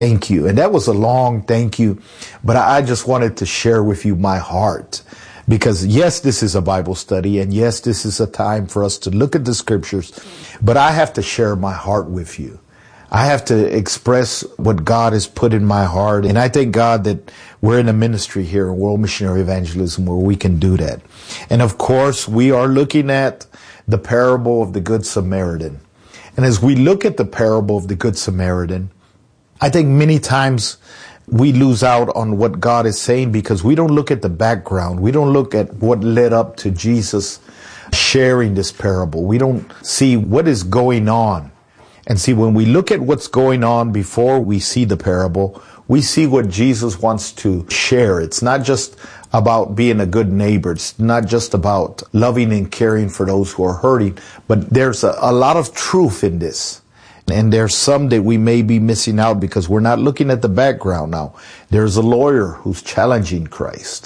Thank you. And that was a long thank you, but I just wanted to share with you my heart. Because yes, this is a Bible study, and yes, this is a time for us to look at the scriptures, but I have to share my heart with you. I have to express what God has put in my heart. And I thank God that we're in a ministry here in World Missionary Evangelism where we can do that. And of course, we are looking at the parable of the Good Samaritan. And as we look at the parable of the Good Samaritan, I think many times we lose out on what God is saying because we don't look at the background. We don't look at what led up to Jesus sharing this parable. We don't see what is going on. And see, when we look at what's going on before we see the parable, we see what Jesus wants to share. It's not just about being a good neighbor. It's not just about loving and caring for those who are hurting, but there's a lot of truth in this. And there's some that we may be missing out because we're not looking at the background now. There's a lawyer who's challenging Christ.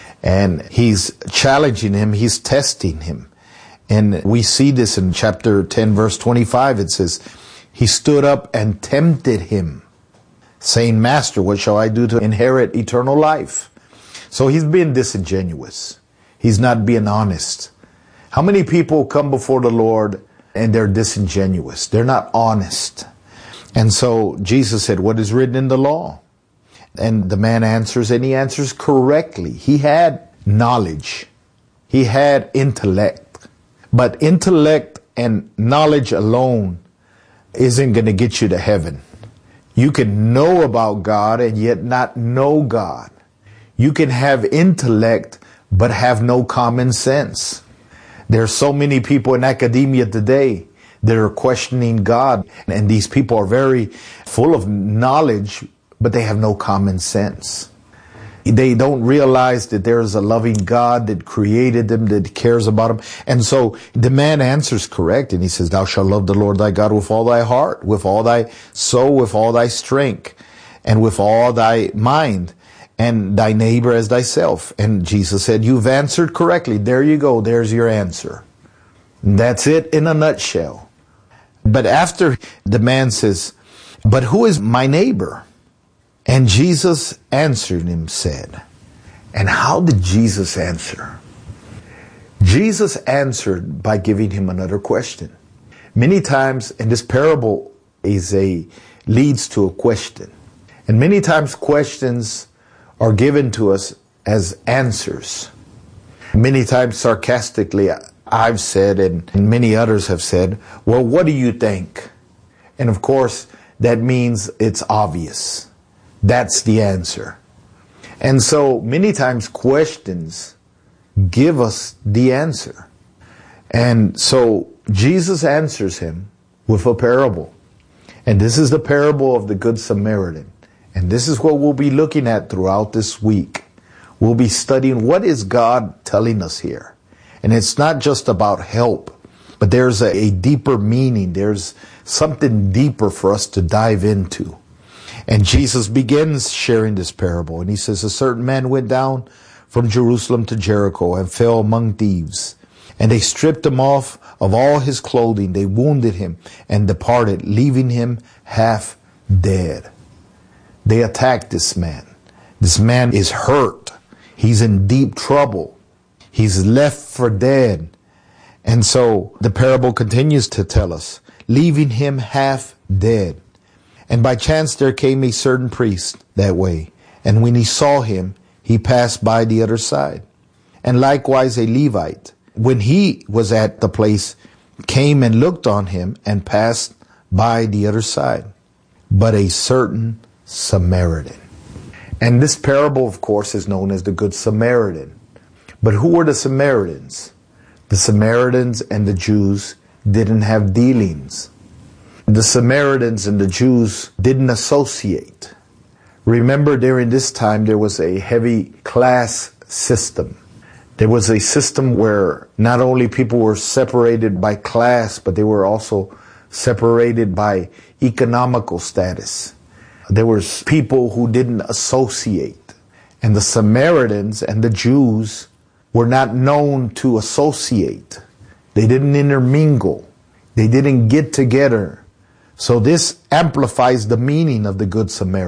And he's challenging him, he's testing him. And we see this in chapter 10, verse 25. It says, he stood up and tempted him, saying, Master, what shall I do to inherit eternal life? So he's being disingenuous. He's not being honest. How many people come before the Lord and they're disingenuous? They're not honest. And so Jesus said, what is written in the law? And the man answers, and he answers correctly. He had knowledge. He had intellect. But intellect and knowledge alone isn't going to get you to heaven. You can know about God and yet not know God. You can have intellect but have no common sense. There are so many people in academia today that are questioning God, and these people are very full of knowledge, but they have no common sense. They don't realize that there is a loving God that created them, that cares about them. And so the man answers correct, and he says, thou shalt love the Lord thy God with all thy heart, with all thy soul, with all thy strength, and with all thy mind, and thy neighbor as thyself. And Jesus said, you've answered correctly. There you go. There's your answer. And that's it in a nutshell. But after the man says, but who is my neighbor? And Jesus answered him, said, and how did Jesus answer? Jesus answered by giving him another question. Many times, and this parable leads to a question. And many times questions are given to us as answers. Many times sarcastically, I've said, and many others have said, well, what do you think? And of course, that means it's obvious. That's the answer. And so many times questions give us the answer. And so Jesus answers him with a parable. And this is the parable of the Good Samaritan. And this is what we'll be looking at throughout this week. We'll be studying what is God telling us here. And it's not just about help, but there's a deeper meaning. There's something deeper for us to dive into. And Jesus begins sharing this parable. And he says, a certain man went down from Jerusalem to Jericho and fell among thieves. And they stripped him off of all his clothing. They wounded him and departed, leaving him half dead. They attacked this man. This man is hurt. He's in deep trouble. He's left for dead. And so the parable continues to tell us, leaving him half dead. And by chance there came a certain priest that way. And when he saw him, he passed by the other side. And likewise a Levite, when he was at the place, came and looked on him and passed by the other side. But a certain Samaritan. And this parable, of course, is known as the Good Samaritan. But who were the Samaritans? The Samaritans and the Jews didn't have dealings. The Samaritans and the Jews didn't associate. Remember, during this time, there was a heavy class system. There was a system where not only people were separated by class, but they were also separated by economical status. There was people who didn't associate. And the Samaritans and the Jews were not known to associate. They didn't intermingle. They didn't get together So this amplifies the meaning of the Good Samaritan.